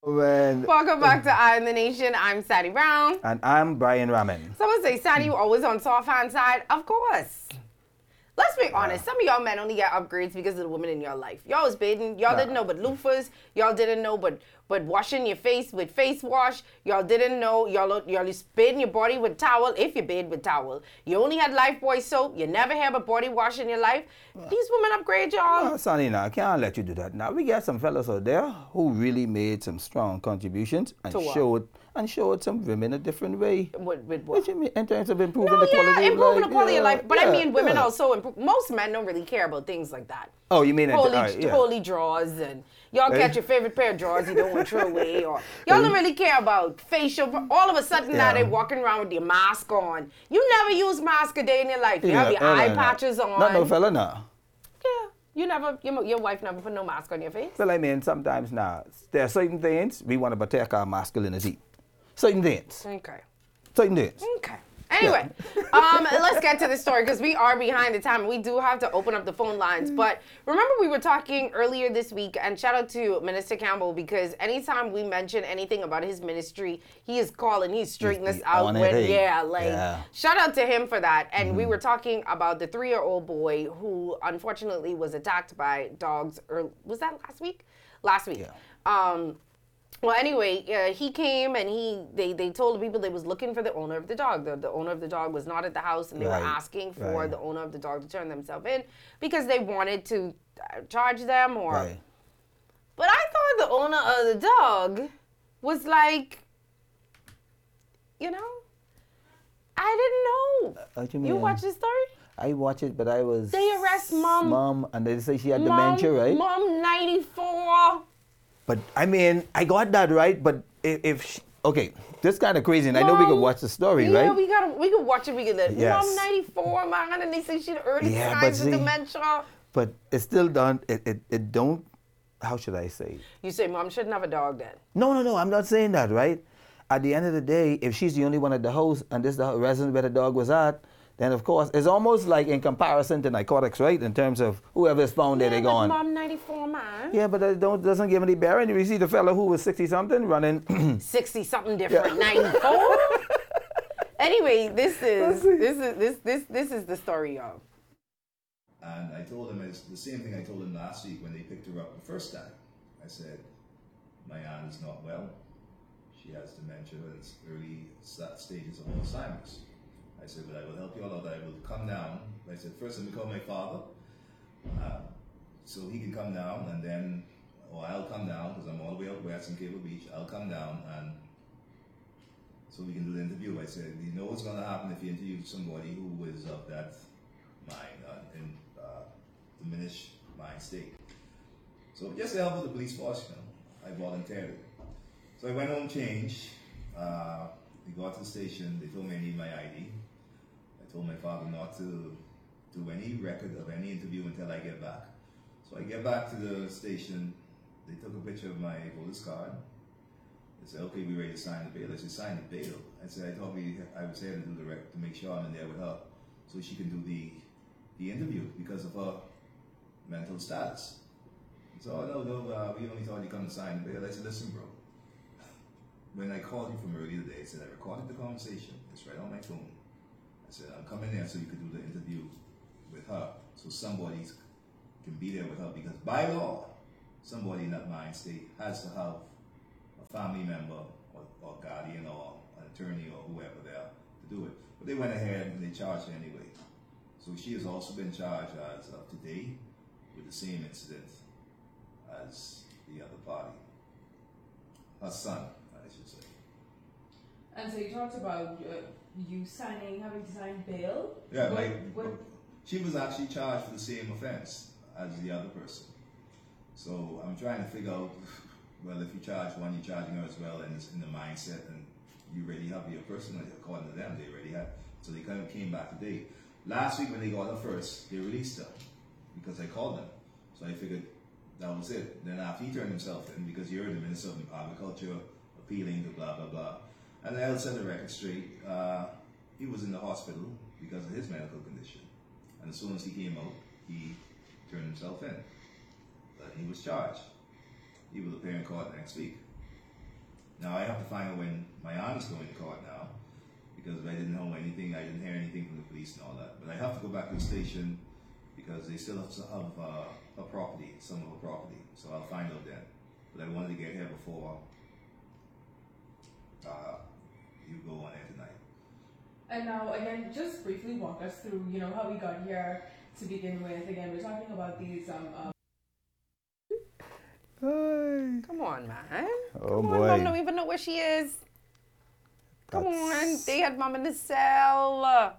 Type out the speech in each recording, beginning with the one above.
Welcome back to Eye in the Nation. I'm Sadie Brown. And I'm Brian Raman. Someone say, Sadie, you always on soft hand side? Of course. Let's be honest. Some of y'all men only get upgrades because of the women in your life. Y'all was bathing. Y'all didn't know but loofahs. Y'all didn't know but washing your face with face wash. Y'all didn't know. Y'all just bathing your body with towel if you bathe with towel. You only had Lifebuoy soap. You never had a body wash in your life. These women upgrade y'all. Sonny, now, I can't let you do that. Now, we got some fellas out there who really made some strong contributions and showed some women a different way. With what? What you mean, in terms of improving the quality of life? Improving the quality of life. But I mean, women also improve. Most men don't really care about things like that. Oh, you mean holy drawers, and y'all catch your favorite pair of drawers you don't want to throw away, or y'all don't really care about facial. All of a sudden now they're walking around with your mask on. You never use mask a day in your life. You have your eye patches on. Not no fella now. Yeah, you never. Your wife never put no mask on your face. Well, I mean, sometimes now there are certain things we want to protect our masculinity. Certain things. Okay. Certain things. Okay. Anyway, let's get to the story because we are behind the time. We do have to open up the phone lines. But remember we were talking earlier this week, and shout out to Minister Campbell, because anytime we mention anything about his ministry, he is calling, he's straightening us out. Shout out to him for that. And we were talking about the 3-year-old boy who unfortunately was attacked by dogs. Was that last week? Last week. Yeah. Well, anyway, he came and they told the people they was looking for the owner of the dog. The owner of the dog was not at the house, and they were asking for the owner of the dog to turn themselves in because they wanted to charge them or. Right. But I thought the owner of the dog was like, I didn't know. What you mean? You watch the story? I watch it, but I was. They arrest mom. Mom, and they say she had dementia, right? Mom, 94. But, I mean, I got that right, but if she, okay, this kind of crazy, and I know we could watch the story, right? Yeah, we could watch it, we could let Mom 94, man, and they say she had early signs of dementia. But it still it don't, how should I say? You say Mom shouldn't have a dog then? No, I'm not saying that, right? At the end of the day, if she's the only one at the house, and this is the residence where the dog was at, then of course, it's almost like in comparison to narcotics, right? In terms of whoever is found there, they gone. Mom 94, man. Yeah, but it doesn't give any bearing. You see the fellow who was 60-something running. 60-something different, 94? Anyway, this is the story, y'all. And I told him the same thing I told him last week when they picked her up the first time. I said, my aunt is not well. She has dementia and early stages of Alzheimer's. I said, but I will help you all out. I will come down. I said, first let me call my father, so he can come down, and then, or I'll come down, because I'm all the way out west in Cable Beach. I'll come down, and so we can do the interview. I said, you know what's going to happen if you interview somebody who is of that mind, in diminished mind state. So just to help with the police force, I volunteered. So I went home, changed. We got to the station. They told me I need my ID. I told my father not to do any record of any interview until I get back. So I get back to the station. They took a picture of my voter's card. They said, okay, we ready to sign the bail. I said, sign the bail. I said, I thought I was here to do the record to make sure I'm in there with her so she can do the interview because of her mental status. So, no, we only thought you come to sign the bail. I said, listen, bro. When I called you from earlier today, I said, I recorded the conversation. It's right on my phone. I said, I'm coming there so you could do the interview with her. So somebody can be there with her. Because by law, somebody in that mind state has to have a family member or guardian or an attorney or whoever there to do it. But they went ahead and they charged her anyway. So she has also been charged as of today with the same incident as the other party. Her son. And so you talked about you having to sign bail? Yeah, she was actually charged for the same offense as the other person. So I'm trying to figure out, well, if you charge one, you're charging her as well, and it's in the mindset, and you already have your person, according to them, they already have. So they kind of came back today. Last week when they got her first, they released her because I called them. So I figured that was it. Then after he turned himself in, because you heard the Minister of Agriculture appealing to blah, blah, blah. And I'll set the record straight. He was in the hospital because of his medical condition. And as soon as he came out, he turned himself in. But he was charged. He will appear in court next week. Now I have to find out when my aunt is going to court now, because I didn't know anything, I didn't hear anything from the police and all that. But I have to go back to the station because they still have a property, some of a property. So I'll find out then. But I wanted to get here before you go on air tonight. And now, again, just briefly walk us through, how we got here to begin with. Again, we're talking about these. Come on, man. Oh, Come boy. on, Mom don't even know where she is. Come on. They had Mom in the cell.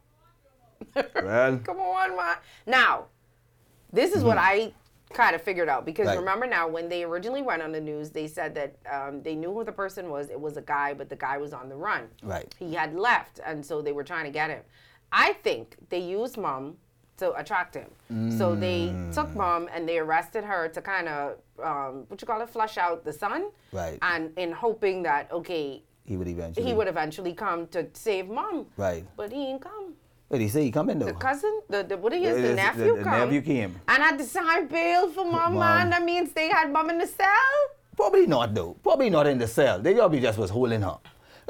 Well. Come on, man. Now, this is what I kind of figured out, because Right. remember now, when they originally went on the news, they said that they knew who the person was. It was a guy, but the guy was on the run. Right. He had left, and so they were trying to get him. I think they used Mom to attract him. So they took Mom and they arrested her to kind of, flush out the son. Right. And in hoping that, okay, He would eventually. he would eventually come to save Mom. Right. But he ain't come. Wait, he say he coming though? The cousin, what he is, It the is- nephew the come. nephew came. And had to sign bail for Mom, Mom. man. That means they had Mom in the cell. Probably not though. Probably not in the cell. They probably just was holding her.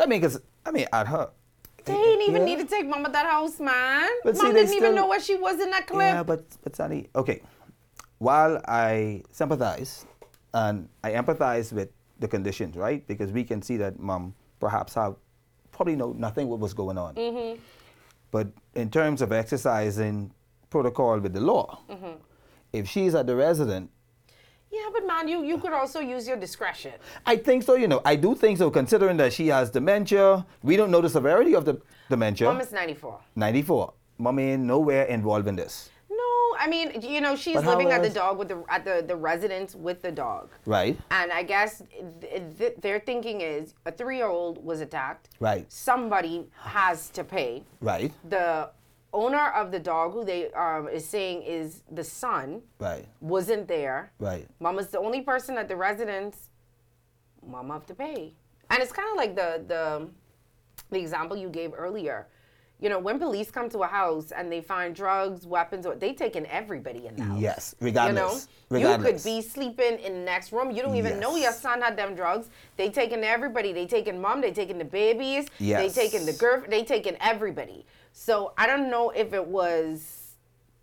At her. They didn't even Yeah. need to take Mom at that house, man. But see, Mom they didn't even still- know where she was in that clip. Yeah, but Sonny, okay. While I sympathize and I empathize with the conditions, right? Because we can see that Mom perhaps probably know nothing what was going on. Mm-hmm. But in terms of exercising protocol with the law, if she's at the resident, Yeah, but man, you could also use your discretion. I think so, I do think so, considering that she has dementia. We don't know the severity of the dementia. Mom is 94. 94. Mom ain't nowhere involved in this. No, I mean, she's But how living at the else- dog at the residence with the dog. Right? And I guess their thinking is a 3-year-old was attacked. Right. Somebody has to pay. Right? The owner of the dog, who they is saying is the son, Right. wasn't there. Right. Mama's the only person at the residence. Mama have to pay. And it's kind of like the example you gave earlier. When police come to a house and they find drugs, weapons, they taking everybody in the house. Yes, regardless. You Regardless. could be sleeping in the next room. You don't even know your Yes. son had them drugs. They taking everybody. They taking Mom. They taking the babies. Yes. They taking the girl. They taking everybody. So I don't know if it was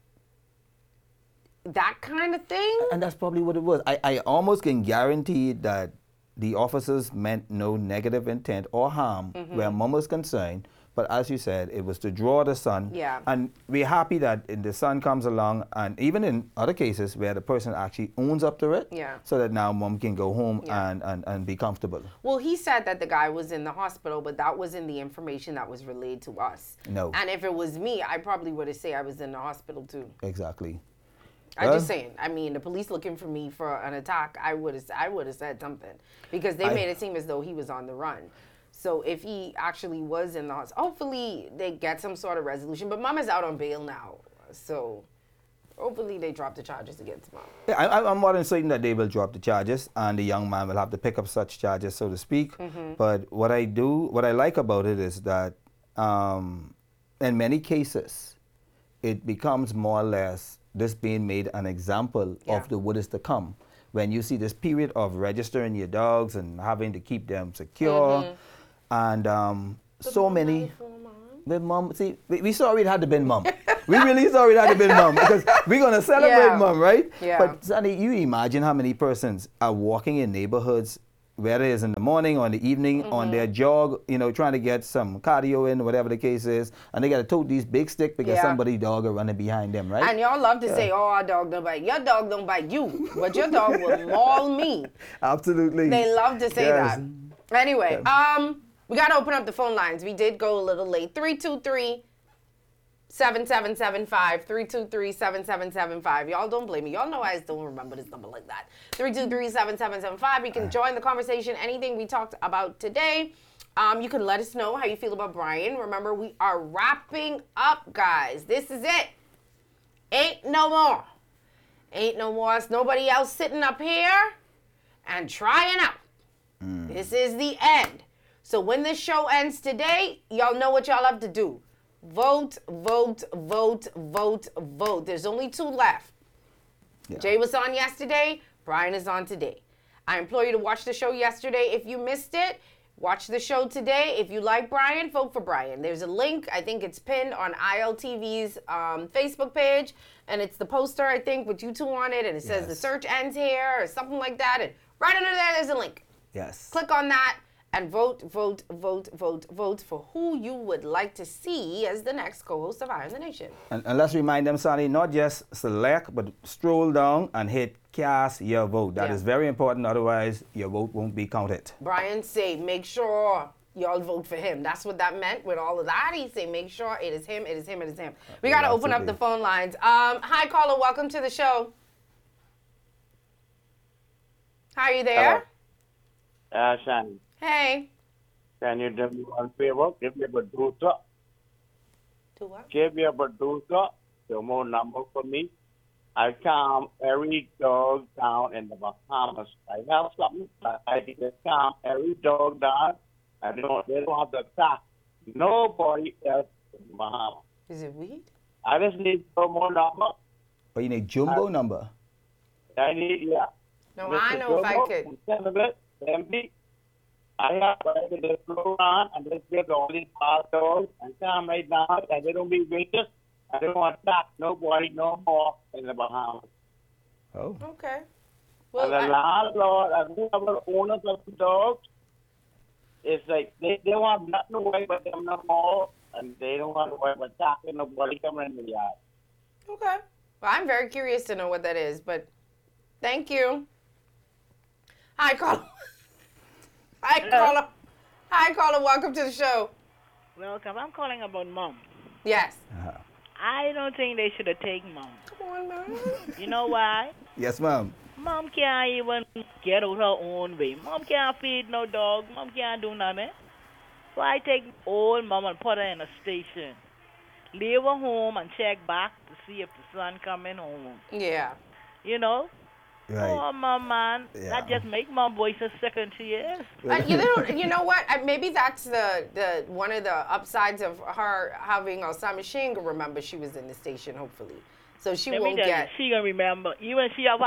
that kind of thing. And that's probably what it was. I almost can guarantee that the officers meant no negative intent or harm where Mom was concerned. But as you said, it was to draw the son. Yeah. And we're happy that the son comes along, and even in other cases where the person actually owns up to it, Yeah. so that now Mom can go home Yeah. and be comfortable. Well, he said that the guy was in the hospital, but that wasn't the information that was relayed to us. No. And if it was me, I probably would have said I was in the hospital too. Exactly. I'm Well- just saying. I mean, the police looking for me for an attack. I would have said something, because they I- made it seem as though he was on the run. So if he actually was in the hospital, hopefully they get some sort of resolution. But Mom is out on bail now, so hopefully they drop the charges against Mom. Yeah, I'm more than certain that they will drop the charges, and the young man will have to pick up such charges, so to speak. But what I like about it is that in many cases, it becomes more or less this being made an example Yeah. of the what is to come. When you see this period of registering your dogs and having to keep them secure, and so many. With Mom, see, we saw it had to been Mom. We really saw it had to been Mom, because we're gonna celebrate Yeah. Mom, right? Yeah. But Sonny, you imagine how many persons are walking in neighborhoods, whether it's in the morning or in the evening, on their jog, trying to get some cardio in, whatever the case is, and they gotta tote these big stick because Yeah. somebody's dog are running behind them, right? And y'all love to say, "Oh, our dog don't bite." Your dog don't bite you, but your dog will maul me. Absolutely. They love to say Yes. that. Anyway, we got to open up the phone lines. We did go a little late. 323-7775. 323-7775. Y'all don't blame me. Y'all know I just don't remember this number like that. 323-7775. You can join the conversation. Anything we talked about today. You can let us know how you feel about Brian. Remember, we are wrapping up, guys. This is it. Ain't no more. Ain't no more. It's nobody else sitting up here and trying out. This is the end. So when this show ends today, y'all know what y'all have to do. Vote, vote, vote, vote, vote. There's only 2 left. Yeah. Jay was on yesterday. Brian is on today. I implore you to watch the show yesterday. If you missed it, watch the show today. If you like Brian, vote for Brian. There's a link. I think it's pinned on ILTV's Facebook page. And it's the poster, I think, with you two on it. And it says the search ends here or something like that. And right under there, there's a link. Yes. Click on that and vote for who you would like to see as the next co-host of Eye on the Nation. And let's remind them, Sonny, not just select, but stroll down and hit cast your vote. That is very important. Otherwise, your vote won't be counted. Brian said, make sure y'all vote for him. That's what that meant with all of that. He said, make sure it is him, it is him, it is him. We got to open up the phone lines. Hi, caller. Welcome to the show. Hi, are you there? Shannon, Hey. can you do me one favor? Give me a producer. Do what? Give me a producer. The more number for me. I calm every dog down in the Bahamas. I have something. I can calm every dog down. They don't have to attack nobody else in the Bahamas. Is it weed? I just need one more number. But you need jumbo number. I need, No, Mr. I know if I Jomo could. from Senator, MD. I have to just go around and just get all these wild dogs and calm right down, and they don't be vicious. I don't want to attack nobody no more in the Bahamas. Oh. Okay. And Well, the landlord and whoever owners of the dogs, it's like they want nothing to worry about them no more, and they don't want to worry about attacking nobody coming in the yard. okay. Well, I'm very curious to know what that is, but thank you. Hi, caller. Hi, caller. Hi, caller. Welcome to the show. Welcome. I'm calling about Mom. Yes. I don't think they should have taken Mom. Come on, man. You know why? Yes, ma'am. Mom can't even get out her own way. Mom can't feed no dog. Mom can't do nothing. So I take old Mom and put her in a station. Leave her home and check back to see if the son coming home. Yeah. You know? Right. Oh, Mom, man. Yeah. That just make Mom voice as second she is. You know what? Maybe that's the one of the upsides of her having Alzheimer's. She ain't gonna remember she was in the station, hopefully. So she Let me won't tell you, get. she gonna remember. Even if she have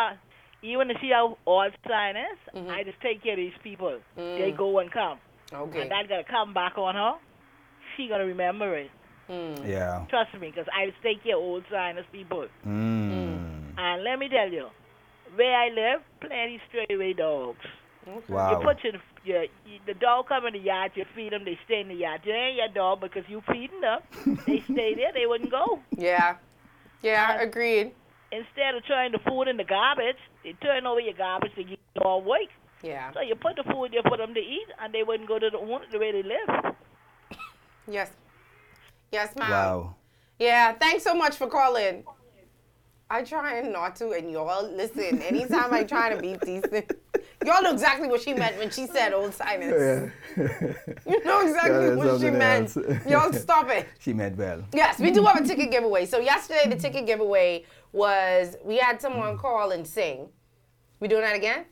Alzheimer's, I just take care of these people. They go and come. Okay. And that gonna come back on her. She gonna remember it. Yeah. Trust me, because I just take care of Alzheimer's people. And let me tell you, where I live, plenty stray away dogs. Wow. You put the dog come in the yard, you feed them, they stay in the yard. They ain't your dog because you feeding them. They stay there, they wouldn't go. Yeah. Yeah. Agreed. Instead of throwing the food in the garbage, they turn over your garbage to get the dog awake. Yeah. So you put the food there for them to eat, and they wouldn't go to the owner the way they live. Yes. Yes, ma'am. Wow. Yeah. Thanks so much for calling. I try not to, and y'all listen. Anytime I try to be decent, y'all know exactly what she meant when she said old sinus. You know exactly what she meant. Y'all stop it. She meant well. Yes, we do have a ticket giveaway. So yesterday, the ticket giveaway was we had someone call and sing. We doing that again?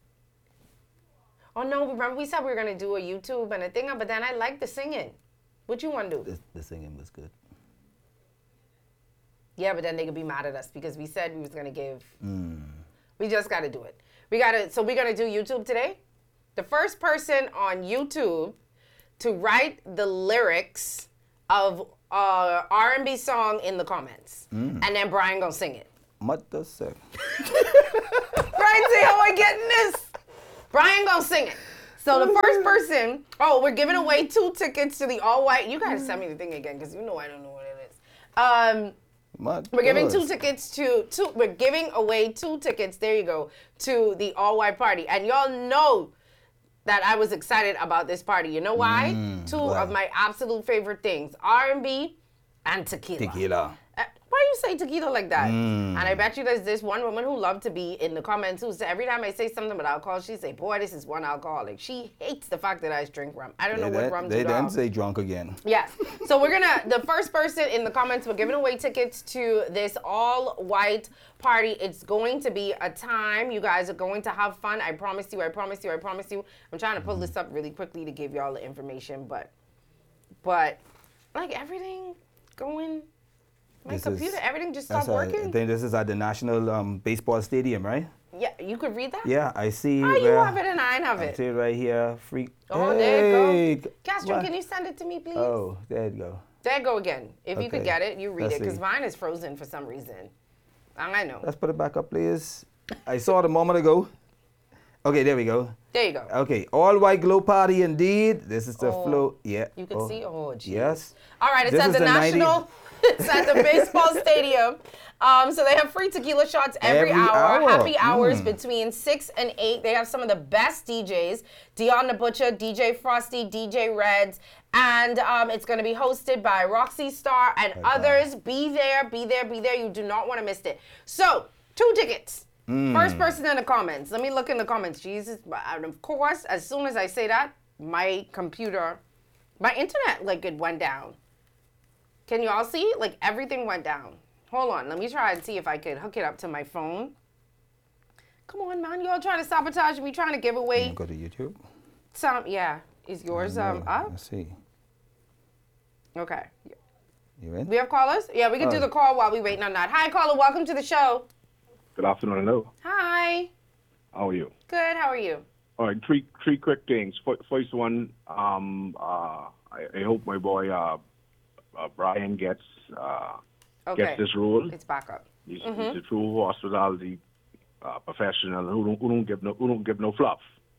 Oh no! Remember we said we were gonna do a YouTube and a thing, but then I like the singing. What you want to do? The singing was good. Yeah, but then they could be mad at us because we said we was gonna give. We just gotta do it. So we're gonna do YouTube today. The first person on YouTube to write the lyrics of R&B song in the comments, and then Brian gonna sing it. What the say? Brian, see how I getting this? Brian gonna sing it. So the first person. Oh, we're giving away 2 tickets to the all white. You gotta send me the thing again because you know I don't know what it is. We're giving 2 tickets to we're giving away 2 tickets, there you go, to the all white party. And y'all know that I was excited about this party. You know why? 2 of my absolute favorite things, R&B and tequila. Tequila. Why you say tequila like that? And I bet you there's this one woman who loved to be in the comments who said every time I say something about alcohol, she say, boy, this is one alcoholic. She hates the fact that I drink rum. I don't know what rum They do. then say drunk again. Yes. So the first person in the comments, we're giving away tickets to this all-white party. It's going to be a time. You guys are going to have fun. I promise you, I promise you, I promise you. I'm trying to pull this up really quickly to give y'all the information, but like everything going, my computer, everything just stopped working. I think this is at the National Baseball Stadium, right? Yeah, you could read that? Yeah, I see. Oh, you where- have it and I have I it. see it right here. Freak. Oh, there you go. Hey, Castro, what? can you send it to me, please? Oh, there you go. There you go again. If you could Okay. get it, you read Let's it, because see. mine is frozen for some reason. I know. Let's put it back up, please. I saw it a moment ago. Okay, there we go. There you go. Okay, all white glow party indeed. This is the Oh, flow. Yeah. You could see. Oh, geez. Yes. All right, it's This at is the the 90 National. It's at the baseball stadium. So they have free tequila shots every Every hour. hour. Happy hours Mm. between 6 and 8. They have some of the best DJs. Dion the Butcher, DJ Frosty, DJ Reds. And it's going to be hosted by Roxy Star and others. Be there, be there, be there. You do not want to miss it. So, 2 tickets. First person in the comments. Let me look in the comments. Jesus. And of course, as soon as I say that, my computer, my internet, like, it went down. Can you all see? Like, everything went down. Hold on. Let me try and see if I could hook it up to my phone. Come on, man. Y'all trying to sabotage me, trying to give away Go to YouTube. some. Yeah. Is yours up? Let's see. Okay. You in? We have callers? Yeah, we can do the call while we waiting on that. Hi, caller. Welcome to the show. Good afternoon, hello. Hi. How are you? Good. How are you? All right, three quick things. First one, I hope my boy Brian gets Okay. this role. It's back up. He's a true hospitality professional who don't give no fluff.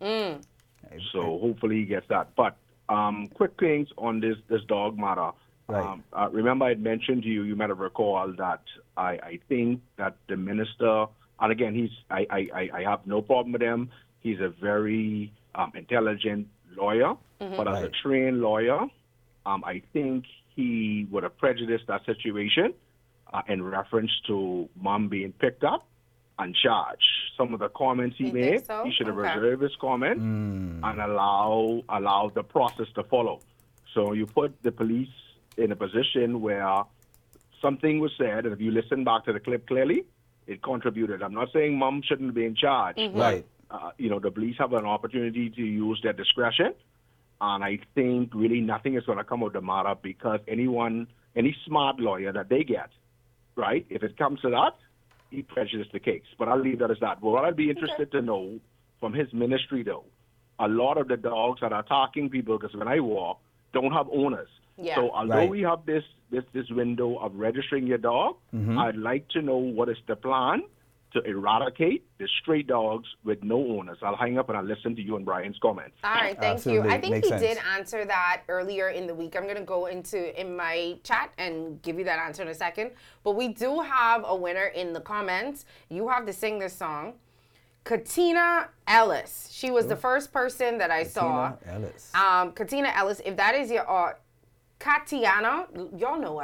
So hopefully he gets that. But quick things on this dog matter. Right. Remember I had mentioned to you, you might have recalled that I think that the minister, and again, I have no problem with him. He's a very intelligent lawyer, but as a Right. trained lawyer, I think he would have prejudiced that situation in reference to mom being picked up and charged. Some of the comments he You think made, so? he should have Okay. reserved his comment and allow the process to follow. So you put the police in a position where something was said, and if you listen back to the clip clearly, it contributed. I'm not saying mom shouldn't be in charge. Right. The police have an opportunity to use their discretion, and I think really nothing is going to come out of the matter because any smart lawyer that they get, right, if it comes to that, he prejudiced the case. But I'll leave that as that. But what I'd be interested to know from his ministry, though, a lot of the dogs that are attacking people, because when I walk, don't have owners. Yeah. So although Right. we have this window of registering your dog, I'd like to know what is the plan to eradicate the stray dogs with no owners. I'll hang up and I'll listen to you and Brian's comments. All right, thank Absolutely. you. I think Makes he sense. did answer that earlier in the week. I'm going to go in my chat and give you that answer in a second. But we do have a winner in the comments. You have to sing this song. Katina Ellis. She was the first person that I saw. Tina Ellis. Katina Ellis, if that is your Katiana, y'all know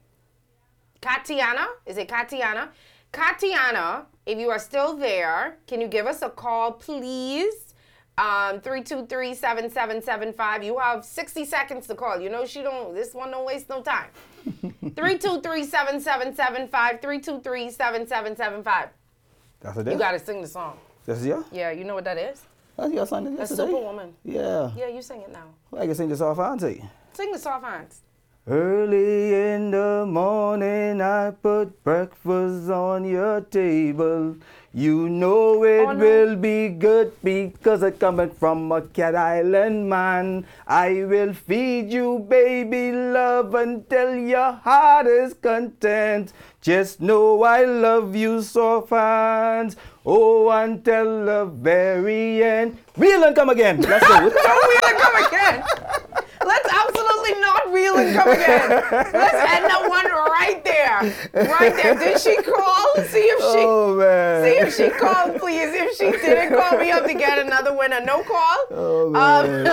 Katiana? Is it Katiana? Katiana, if you are still there, can you give us a call, please? 323-7775. You have 60 seconds to call. You know this one don't waste no time. 323-7775, 323-7775. That's it. You got to sing the song. This is you? Yeah, you know what that is? That's your song A yesterday. Superwoman. Yeah. Yeah, you sing it now. I can sing this off, auntie. Sing the soft hands. Early in the morning, I put breakfast on your table. You know it Oh, no. will be good because it's coming from a Cat Island man. I will feed you, baby love, until your heart is content. Just know I love you, soft hands. Oh, until the very end. Reel and come again. Let's go. Don't wheel and come again. Let's absolutely not wheel and come again. Let's end that one right there. Right there. Did she call? See Oh, man. if she called, please. If she didn't call, we have to get another winner. No call. Oh, man.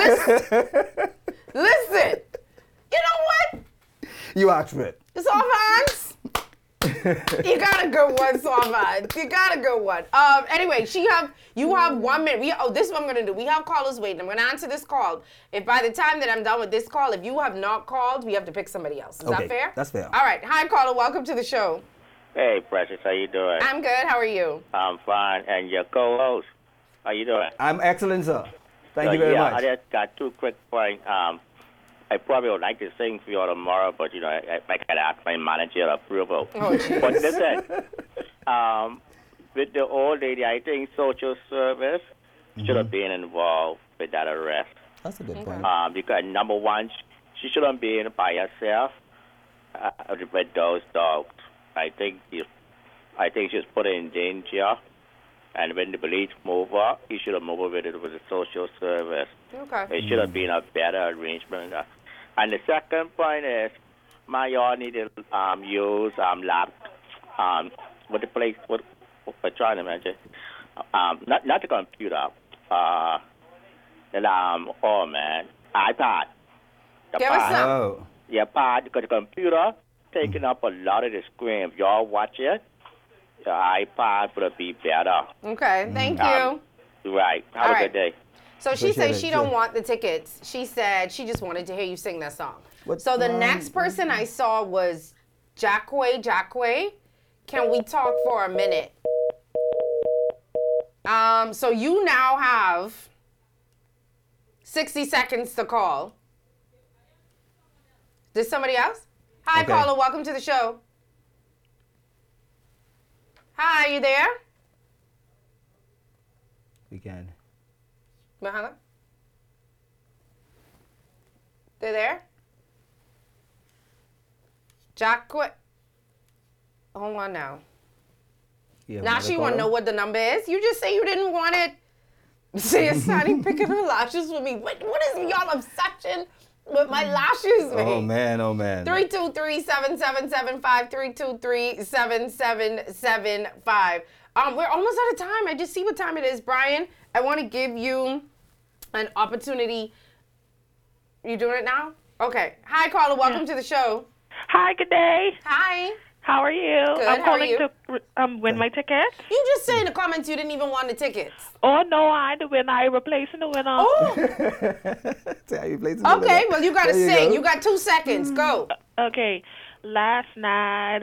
Listen. You know what? You asked for it. Soft hands. You got a good one, soft hands. You got a good one. Anyway, you have 1 minute. This is what I'm gonna do. We have callers waiting. I'm gonna answer this call. If by the time that I'm done with this call, if you have not called, we have to pick somebody else. Is Okay, that fair? that's fair. All right. Hi, caller. Welcome to the show. Hey, Precious, how you doing? I'm good. How are you? I'm fine. And your co-host, how you doing? I'm excellent, sir. Thank So, you very yeah, much. I just got 2 quick points. I probably would like to sing for you tomorrow, but, I got to ask my manager approval. Oh, jeez. But listen, with the old lady, I think social service should have been involved with that arrest. That's a good point. Because number one, she shouldn't be in by herself with those dogs. I think she's put in danger. And when the police move her, he should have moved with the social service. Okay. It should have been a better arrangement. And the second point is, my yard need to use lab, what the place, what we're trying to mention, not the computer, iPad. The Give us pad. some. Oh. Yeah, pad, because the computer taking up a lot of the screen. If y'all watch it, the iPad would be better. Okay, thank you. Right. Have All a right. good day. So she Appreciate said it, she sure. don't want the tickets. She said she just wanted to hear you sing that song. What So the song? next person I saw was Jackway. Can we talk for a minute? So you now have 60 seconds to call. There's somebody else? Hi, Okay. caller. Welcome to the show. Hi, you there? We can. Mahalo? They're there? Jackway. Hold on now. Yeah, Now she want to know what the number is. You just say you didn't want it. Say it's Sonny picking her lashes with me. What is y'all obsession with my lashes, man? Oh man, oh man. 323-7775, 323-7775. We're almost out of time. I just see what time it is, Brian. I want to give you an opportunity. You doing it now? Okay. Hi, caller. Welcome to the show. Hi, good day. Hi. How are you? Good, I'm how are calling you? to win my ticket. You just say in the comments you didn't even want the tickets. Oh, no, I the winner. I replacing the winner. Oh. See how you play Okay, well, you got to There you sing. go. You got 2 seconds. Go. Okay. Last night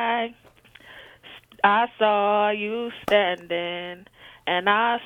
I saw you standing, and I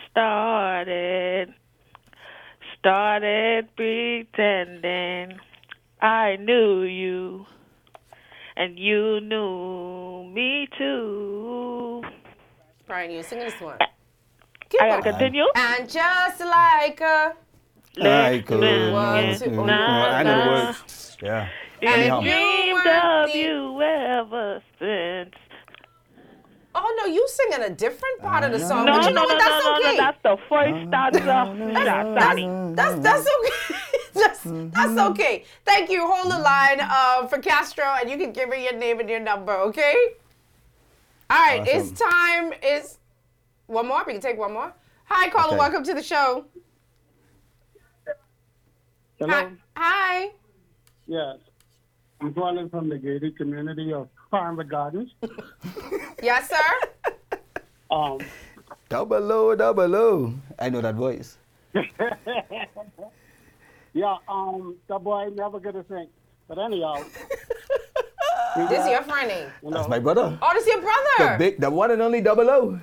started pretending I knew you, and you knew me too. Brian, you singing this one. I gotta continue. And just like a... I could. One, two, I know the words. Yeah. And Anyhow. you Dreamed were of the- you ever since. Oh, no, you singing a different part of the song. No, but you know no, what? no, That's no, okay. no, that's the first stanza. That's okay. That's okay. Thank you. Hold the line for Castro, and you can give me your name and your number, okay? All right, Awesome. it's time. Is one more? We can take one more. Hi, caller. Okay. Welcome to the show. Hello. Hi. Yes. I'm calling from the gated community of Farmer Gardens. Yes, sir. Double O. I know that voice. Yeah, the boy never gonna sing. But anyhow. This is your friend name. That's my brother. Oh, this is your brother. The one and only Double O.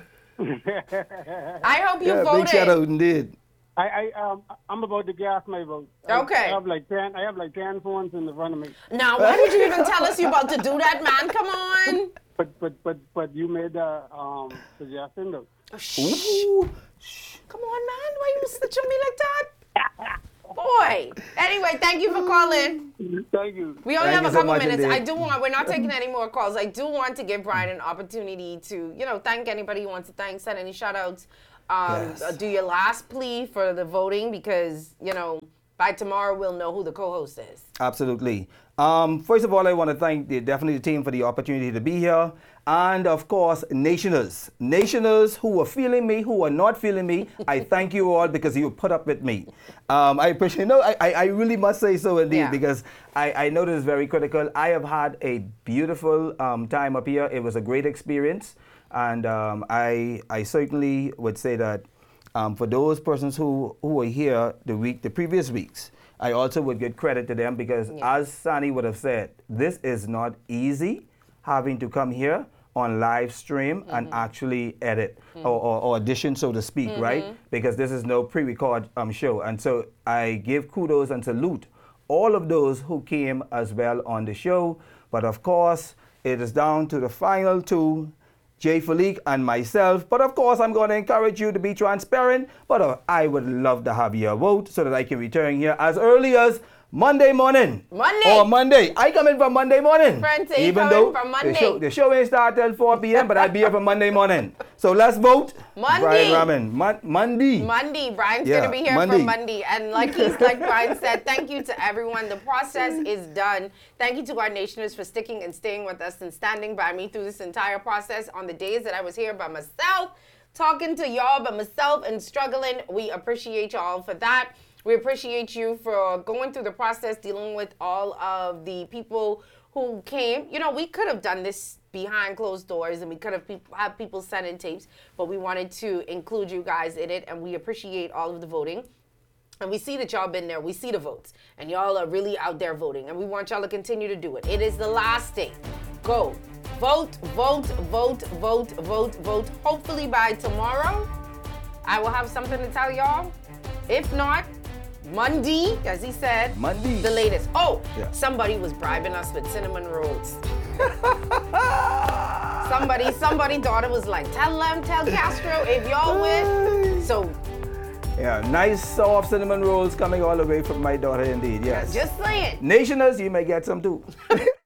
I hope you Yeah, voted. big shout out indeed. I'm about to gas my vote. Okay. I have like 10 phones in front of me. Now, why did you even tell us you about to do that, man? Come on. But you made the suggestion though. Ooh. Come on, man. Why you snitching me like that? Boy. Anyway, thank you for calling. Thank you. We only Thank have a you so couple much minutes. indeed. We're not taking any more calls. I do want to give Brian an opportunity to, thank anybody who wants to thank, send any shout outs. Yes. Do your last plea for the voting because, by tomorrow we'll know who the co-host is. Absolutely. First of all, I want to thank definitely the team for the opportunity to be here. And of course, Nationers. Nationers who are feeling me, who are not feeling me, I thank you all because you put up with me. I appreciate I really must say so indeed Yeah. because I know this is very critical. I have had a beautiful time up here. It was a great experience. And I certainly would say that for those persons who were here the previous weeks, I also would give credit to them because as Sani would have said, this is not easy having to come here on live stream and actually edit or audition, so to speak, right? Because this is no pre-record show. And so I give kudos and salute all of those who came as well on the show. But of course, it is down to the final two. Jay Falik and myself. But of course, I'm going to encourage you to be transparent. But I would love to have your vote so that I can return here as early as Monday morning. Or Monday. I come in from Monday morning. Friends, even though from Monday. The show ain't start till 4 p.m., but I'll be here for Monday morning. So let's vote. Monday. Brian Raman. Monday. Monday. Brian's going to be here for Monday. And like Brian said, thank you to everyone. The process is done. Thank you to our nationers for sticking and staying with us and standing by me through this entire process on the days that I was here by myself, talking to y'all by myself and struggling. We appreciate y'all for that. We appreciate you for going through the process, dealing with all of the people who came. You know, we could have done this behind closed doors and we could have had people send in tapes, but we wanted to include you guys in it, and we appreciate all of the voting. And we see that y'all been there. We see the votes. And y'all are really out there voting. And we want y'all to continue to do it. It is the last day. Go. Vote, vote, vote, vote, vote, vote. Hopefully by tomorrow, I will have something to tell y'all. If not, Monday, as he said, Monday, the latest. Oh, somebody was bribing us with cinnamon rolls. somebody daughter was like, tell Castro if y'all win. So, yeah, nice soft cinnamon rolls coming all the way from my daughter indeed, yes. Just saying. Nationers, you may get some too.